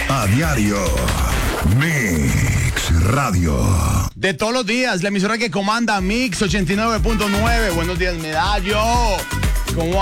A diario. Mix Radio. De todos los días, la emisora que comanda Mix 89.9. Buenos días, Medallo. ¿Cómo